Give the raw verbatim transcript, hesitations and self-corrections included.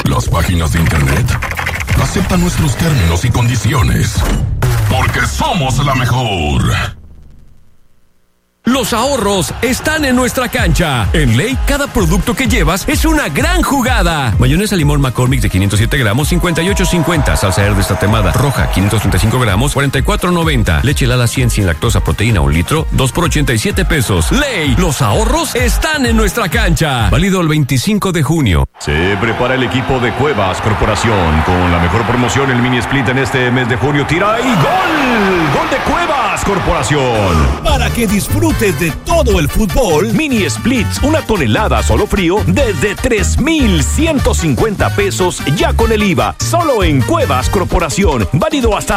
Las páginas de internet aceptan nuestros términos y condiciones. Porque somos la mejor. Los ahorros están en nuestra cancha. En Ley, cada producto que llevas es una gran jugada. Mayonesa limón McCormick de quinientos siete gramos, cincuenta y ocho cincuenta. Salsa Herdes tatemada roja, quinientos treinta y cinco gramos, cuarenta y cuatro noventa. Leche Lala cien sin lactosa proteína, un litro, dos por ochenta y siete pesos. Ley, los ahorros están en nuestra cancha. Válido el veinticinco de junio. Se prepara el equipo de Cuevas Corporación con la mejor promoción, el mini split en este mes de junio. Tira y gol. Gol de Cuevas Corporación. Para que disfrutes de todo el fútbol, Mini Splits, una tonelada solo frío desde tres mil ciento cincuenta pesos ya con el I V A. Solo en Cuevas Corporación. Válido hasta